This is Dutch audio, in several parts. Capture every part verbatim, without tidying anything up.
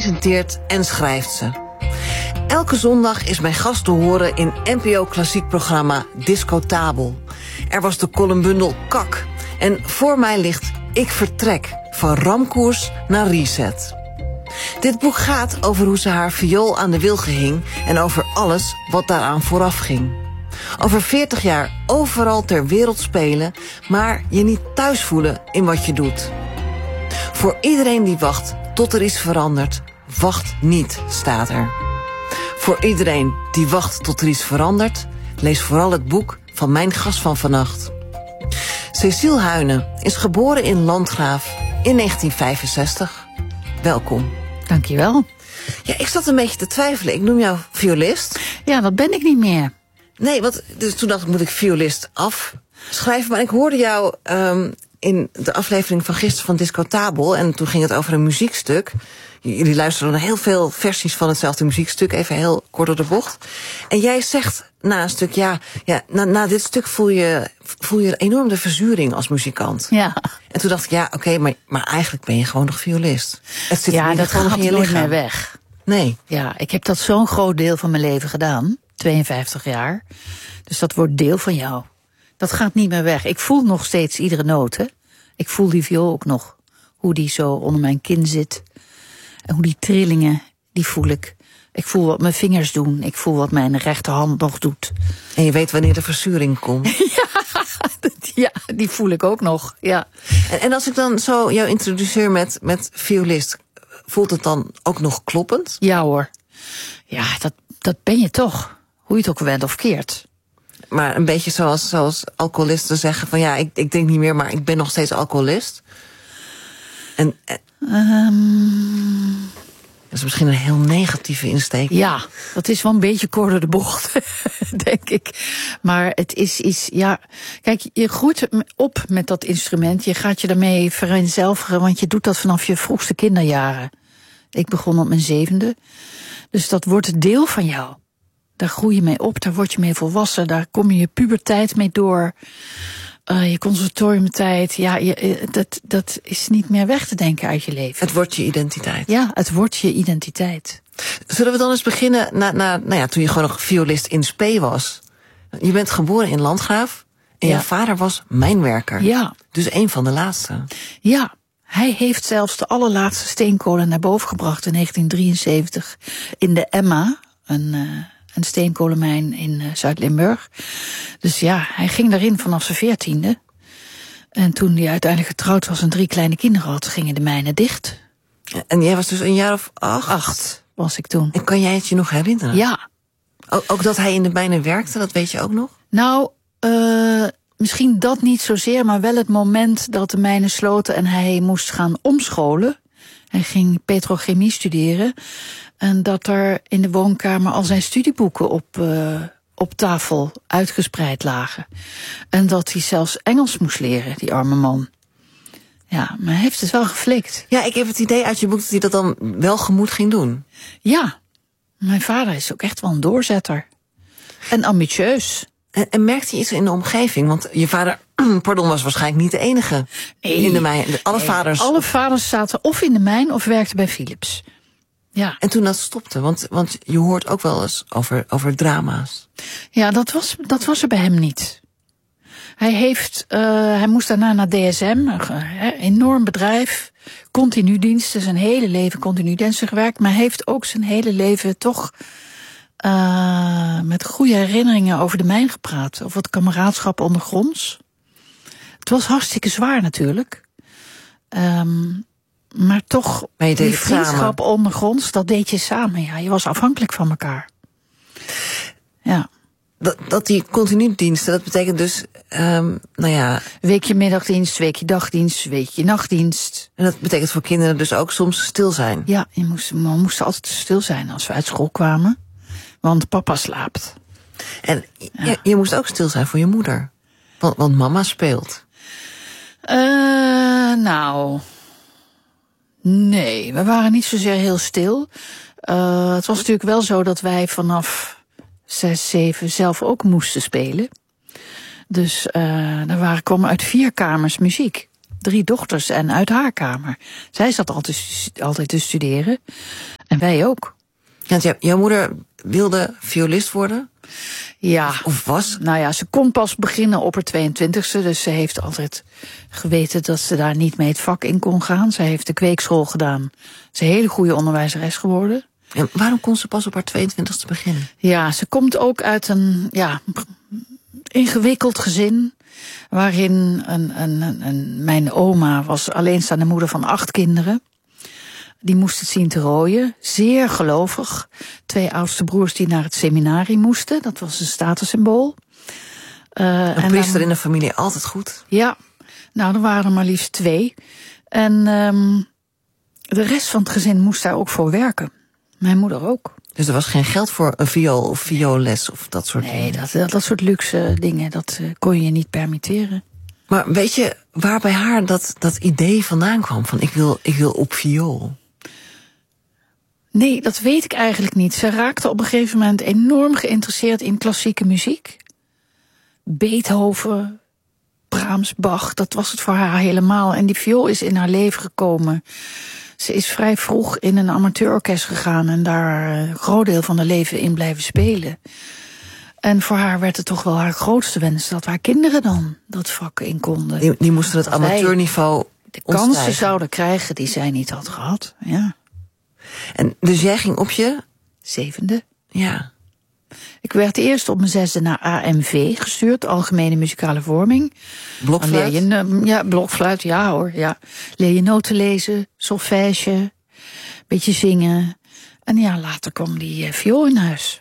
presenteert en schrijft ze. Elke zondag is mijn gast te horen in N P O klassiek programma Discotabel. Er was de columnbundel Kak. En voor mij ligt Ik Vertrek, van ramkoers naar reset. Dit boek gaat over hoe ze haar viool aan de wilgen hing en over alles wat daaraan vooraf ging. Over veertig jaar overal ter wereld spelen, maar je niet thuis voelen in wat je doet. Voor iedereen die wacht tot er is veranderd, wacht niet, staat er. Voor iedereen die wacht tot er is veranderd, lees vooral het boek van mijn gast van vannacht. Cecile Huyne is geboren in Landgraaf in negentien vijfenzestig. Welkom. Dankjewel. Ja, ik zat een beetje te twijfelen. Ik noem jou violist. Ja, dat ben ik niet meer. Nee, want dus toen dacht ik, moet ik violist afschrijven. Maar ik hoorde jou um, in de aflevering van gisteren van Discotabel. En toen ging het over een muziekstuk. Jullie luisteren naar heel veel versies van hetzelfde muziekstuk. Even heel kort door de bocht. En jij zegt na een stuk, ja, ja na, na dit stuk voel je, voel je enorm de verzuring als muzikant. Ja. En toen dacht ik, ja, oké, okay, maar, maar eigenlijk ben je gewoon nog violist. Het zit ja, niet dat gewoon gaat in je nooit lichaam. meer weg. Nee. Ja, ik heb dat zo'n groot deel van mijn leven gedaan. tweeënvijftig jaar. Dus dat wordt deel van jou. Dat gaat niet meer weg. Ik voel nog steeds iedere noot, hè. Ik voel die viool ook nog. Hoe die zo onder mijn kin zit. En hoe die trillingen, die voel ik. Ik voel wat mijn vingers doen. Ik voel wat mijn rechterhand nog doet. En je weet wanneer de verzuring komt. Ja, ja, die voel ik ook nog, ja. En, en als ik dan zo jou introduceer met, met violist, voelt het dan ook nog kloppend? Ja hoor. Ja, dat, dat ben je toch. Hoe je het ook went of keert. Maar een beetje zoals, zoals alcoholisten zeggen van ja, ik, ik drink niet meer, maar ik ben nog steeds alcoholist. En, en Um, dat is misschien een heel negatieve insteek. Ja, dat is wel een beetje kort door de bocht, denk ik. Maar het is, is, ja... Kijk, je groeit op met dat instrument. Je gaat je daarmee vereenzelvigen, want je doet dat vanaf je vroegste kinderjaren. Ik begon op mijn zevende. Dus dat wordt deel van jou. Daar groei je mee op, daar word je mee volwassen. Daar kom je je puberteit mee door. Uh, je conservatoriumtijd, ja, je, dat, dat is niet meer weg te denken uit je leven. Het wordt je identiteit. Ja, het wordt je identiteit. Zullen we dan eens beginnen, na, na, nou ja, toen je gewoon nog violist in spe was. Je bent geboren in Landgraaf en ja. je vader was mijnwerker. Ja. Dus een van de laatste. Ja, hij heeft zelfs de allerlaatste steenkolen naar boven gebracht in negentien drieënzeventig in de Emma, een... Uh, een steenkolenmijn in uh, Zuid-Limburg. Dus ja, hij ging daarin vanaf zijn veertiende. En toen hij uiteindelijk getrouwd was en drie kleine kinderen had, gingen de mijnen dicht. En jij was dus een jaar of acht? Acht was ik toen. En kan jij het je nog herinneren? Ja. Ook, ook dat hij in de mijnen werkte, dat weet je ook nog? Nou, uh, misschien dat niet zozeer, maar wel het moment dat de mijnen sloten en hij moest gaan omscholen. Hij ging petrochemie studeren. En dat er in de woonkamer al zijn studieboeken op, uh, op tafel uitgespreid lagen. En dat hij zelfs Engels moest leren, die arme man. Ja, maar hij heeft het wel geflikt. Ja, ik heb het idee uit je boek dat hij dat dan wel gemoed ging doen. Ja, mijn vader is ook echt wel een doorzetter. En ambitieus. En, en merkte je iets in de omgeving? Want je vader, pardon, was waarschijnlijk niet de enige nee, in de mijn. Alle nee, vaders. Alle vaders zaten of in de mijn of werkten bij Philips. Ja. En toen dat stopte, want, want je hoort ook wel eens over, over drama's. Ja, dat was, dat was er bij hem niet. Hij, heeft, uh, hij moest daarna naar D S M, een enorm bedrijf, continu diensten, zijn hele leven continu diensten gewerkt, maar hij heeft ook zijn hele leven toch uh, met goede herinneringen over de mijn gepraat, over het kameraadschap ondergronds. Het was hartstikke zwaar natuurlijk. Um, Maar toch, maar die vriendschap ondergronds, dat deed je samen. Ja, je was afhankelijk van elkaar. Ja. Dat, dat die continu diensten, dat betekent dus, um, nou ja... Weekje middagdienst, weekje dagdienst, weekje nachtdienst. En dat betekent voor kinderen dus ook soms stil zijn. Ja, je moest, we moesten altijd stil zijn als we uit school kwamen. Want papa slaapt. En ja. je, je moest ook stil zijn voor je moeder. Want, want mama speelt. Uh, nou... Nee, we waren niet zozeer heel stil. Uh, het was natuurlijk wel zo dat wij vanaf zes, zeven zelf ook moesten spelen. Dus uh, er waren, kwam uit vier kamers muziek. drie dochters en uit haar kamer. Zij zat altijd, altijd te studeren. En wij ook. Ja, jouw moeder wilde violist worden? Ja. Of, of was? Nou ja, ze kon pas beginnen op haar tweeëntwintigste. Dus ze heeft altijd geweten dat ze daar niet mee het vak in kon gaan. Ze heeft de kweekschool gedaan. Ze is een hele goede onderwijzeres geworden. En waarom kon ze pas op haar tweeëntwintigste beginnen? Ja, ze komt ook uit een ja, ingewikkeld gezin. Waarin een, een, een, een, mijn oma was alleenstaande moeder van acht kinderen. Die moest het zien te rooien. Zeer gelovig. Twee oudste broers die naar het seminarie moesten. Dat was een statussymbool. Uh, een priester dan, in de familie, altijd goed? Ja, nou, er waren er maar liefst twee. En um, de rest van het gezin moest daar ook voor werken. Mijn moeder ook. Dus er was geen geld voor een viool of vioolles of dat soort nee, dingen? Nee, dat, dat, dat soort luxe dingen, dat uh, kon je niet permitteren. Maar weet je waar bij haar dat, dat idee vandaan kwam? Van ik wil, ik wil op viool. Nee, dat weet ik eigenlijk niet. Ze raakte op een gegeven moment enorm geïnteresseerd in klassieke muziek. Beethoven, Brahms, Bach, dat was het voor haar helemaal. En die viool is in haar leven gekomen. Ze is vrij vroeg in een amateurorkest gegaan en daar een groot deel van haar leven in blijven spelen. En voor haar werd het toch wel haar grootste wens dat haar kinderen dan dat vak in konden. Die, die moesten het amateurniveau de kansen ontstijgen. zouden krijgen die zij niet had gehad. Ja. En dus jij ging op je zevende. Ja. Ik werd eerst op mijn zesde naar A M V gestuurd, Algemene Muzikale Vorming. Blokfluit? Je, ja, blokfluit, ja hoor. Ja. Leer je noten lezen, solfège, beetje zingen. En ja, later kwam die uh, viool in huis.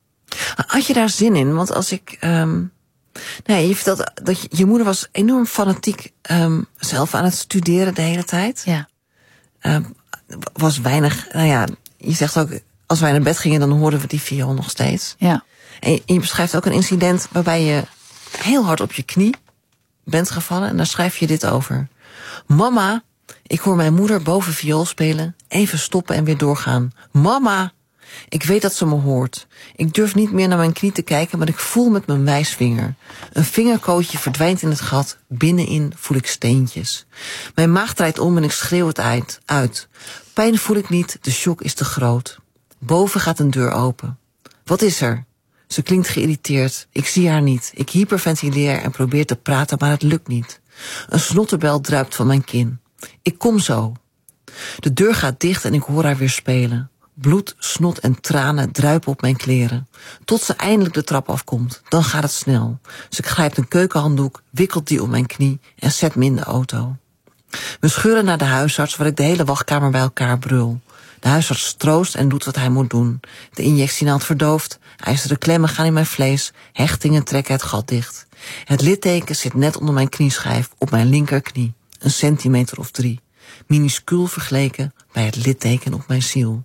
Had je daar zin in? Want als ik... Um, nee, je vertelt dat je, je moeder was enorm fanatiek um, zelf aan het studeren de hele tijd. Ja. Um, was weinig... Nou ja, je zegt ook... Als wij naar bed gingen, dan hoorden we die viool nog steeds. Ja. En je, en je beschrijft ook een incident waarbij je heel hard op je knie bent gevallen. En daar schrijf je dit over. Mama, ik hoor mijn moeder boven viool spelen. Even stoppen en weer doorgaan. Mama, ik weet dat ze me hoort. Ik durf niet meer naar mijn knie te kijken, maar ik voel met mijn wijsvinger. Een vingerkootje verdwijnt in het gat. Binnenin voel ik steentjes. Mijn maag draait om en ik schreeuw het uit. Pijn voel ik niet, de shock is te groot. Boven gaat een deur open. Wat is er? Ze klinkt geïrriteerd. Ik zie haar niet. Ik hyperventileer en probeer te praten, maar het lukt niet. Een snotterbel druipt van mijn kin. Ik kom zo. De deur gaat dicht en ik hoor haar weer spelen. Bloed, snot en tranen druipen op mijn kleren. Tot ze eindelijk de trap afkomt. Dan gaat het snel. Ze grijpt een keukenhanddoek, wikkelt die om mijn knie en zet me in de auto. We scheuren naar de huisarts, waar ik de hele wachtkamer bij elkaar brul. De huisarts troost en doet wat hij moet doen. De injectienaald verdooft, ijzeren klemmen gaan in mijn vlees, hechtingen trekken het gat dicht. Het litteken zit net onder mijn knieschijf, op mijn linkerknie. Een centimeter of drie. Minuscuul vergeleken bij het litteken op mijn ziel.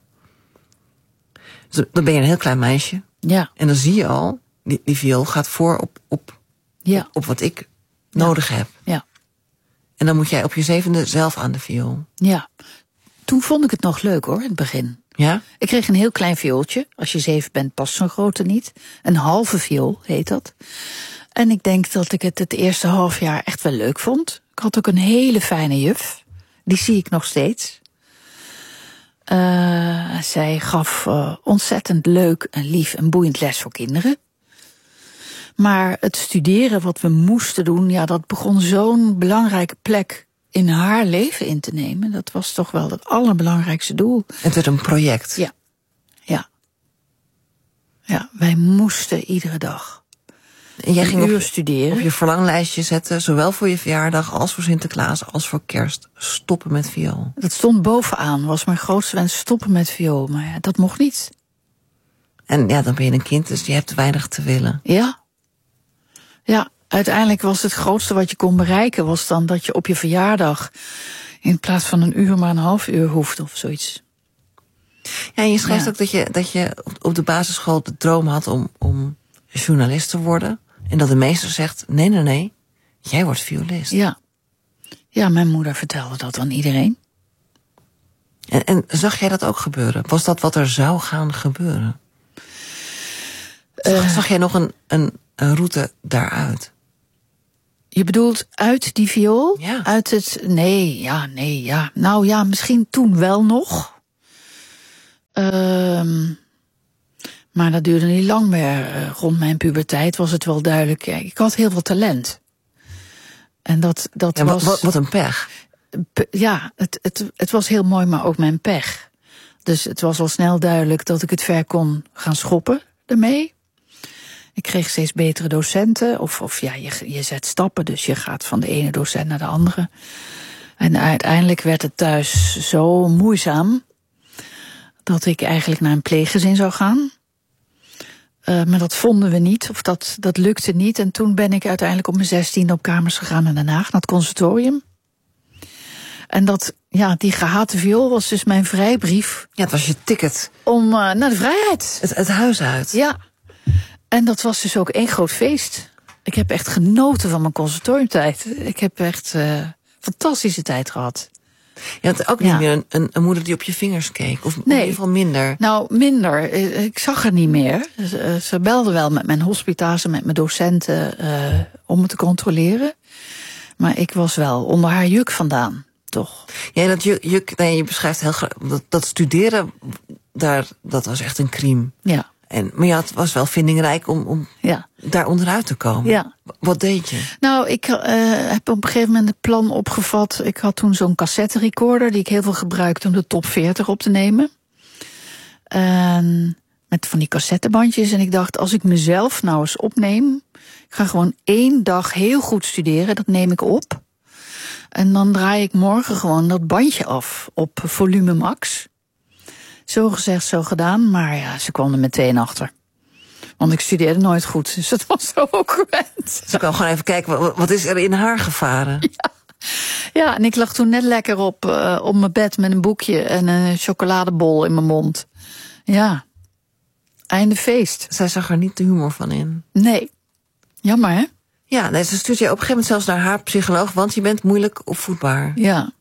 Dus dan ben je een heel klein meisje. Ja. En dan zie je al, die, die viool gaat voor op, op, ja. op, op wat ik ja. nodig heb. Ja. En dan moet jij op je zevende zelf aan de viool. Ja. Toen vond ik het nog leuk hoor, in het begin. Ja? Ik kreeg een heel klein viooltje. Als je zeven bent, past zo'n grote niet. Een halve viool heet dat. En ik denk dat ik het het eerste half jaar echt wel leuk vond. Ik had ook een hele fijne juf. Die zie ik nog steeds. Uh, zij gaf uh, ontzettend leuk en lief en boeiend les voor kinderen. Maar het studeren wat we moesten doen, ja, dat begon zo'n belangrijke plek in haar leven in te nemen. Dat was toch wel het allerbelangrijkste doel. Het werd een project. Ja. Ja. Ja, wij moesten iedere dag en jij een ging uur op, studeren. Op je verlanglijstje zetten, zowel voor je verjaardag als voor Sinterklaas als voor kerst. Stoppen met viool. Dat stond bovenaan, was mijn grootste wens, stoppen met viool. Maar ja, dat mocht niet. En ja, dan ben je een kind, dus je hebt weinig te willen. Ja. Ja, uiteindelijk was het grootste wat je kon bereiken, was dan dat je op je verjaardag in plaats van een uur maar een half uur hoefde of zoiets. Ja, en je schrijft Ja. ook dat je, dat je op de basisschool de droom had om, om journalist te worden. En dat de meester zegt, nee, nee, nee, jij wordt violist. Ja. Ja, mijn moeder vertelde dat aan iedereen. En, en zag jij dat ook gebeuren? Was dat wat er zou gaan gebeuren? Zag, Uh, zag jij nog een, een, een route daaruit? Je bedoelt uit die viool? Ja. Uit het... Nee, ja, nee, ja. Nou ja, misschien toen wel nog. Uh, maar dat duurde niet lang meer. Uh, rond mijn puberteit was het wel duidelijk. Ja, ik had heel veel talent. En dat, dat ja, was... Wat, wat een pech. Pe- ja, het, het, het was heel mooi, maar ook mijn pech. Dus het was al snel duidelijk dat ik het ver kon gaan schoppen ermee. Ik kreeg steeds betere docenten. Of, of ja, je, je zet stappen, dus je gaat van de ene docent naar de andere. En uiteindelijk werd het thuis zo moeizaam dat ik eigenlijk naar een pleeggezin zou gaan. Uh, maar dat vonden we niet, of dat, dat lukte niet. En toen ben ik uiteindelijk op mijn zestiende op kamers gegaan naar Den Haag, naar het conservatorium. En dat, ja, die gehate viool was dus mijn vrijbrief. Ja, het was je ticket. Om uh, naar de vrijheid. Het, het huis uit. Ja. En dat was dus ook één groot feest. Ik heb echt genoten van mijn conservatoriumtijd. Ik heb echt uh, fantastische tijd gehad. Je had ook niet Ja. meer een, een, een moeder die op je vingers keek? Of Nee. in ieder geval minder? Nou, minder. Ik zag haar niet meer. Ze, ze belde wel met mijn hospitase, met mijn docenten, uh, om me te controleren. Maar ik was wel onder haar juk vandaan, toch? Ja, dat juk, juk nee, je beschrijft heel graag dat, dat studeren, daar, dat was echt een crime. Ja. En, maar ja, het was wel vindingrijk om, om Ja. daar onderuit te komen. Ja. Wat deed je? Nou, ik uh, heb op een gegeven moment het plan opgevat. Ik had toen zo'n cassette recorder die ik heel veel gebruikte om de top veertig op te nemen. En met van die cassettebandjes. En ik dacht, als ik mezelf nou eens opneem, ik ga gewoon één dag heel goed studeren, dat neem ik op. En dan draai ik morgen gewoon dat bandje af op volume max. Zo gezegd, zo gedaan, maar ja, ze kwam er meteen achter. Want ik studeerde nooit goed, dus dat was zo ook gewend. Dus ik kan gewoon even kijken, wat, wat is er in haar gevaren? Ja. Ja, en ik lag toen net lekker op, uh, op mijn bed met een boekje en een chocoladebol in mijn mond. Ja, einde feest. Zij zag er niet de humor van in. Nee, jammer hè? Ja, nee, ze stuurt je op een gegeven moment zelfs naar haar psycholoog, want je bent moeilijk opvoedbaar. Ja.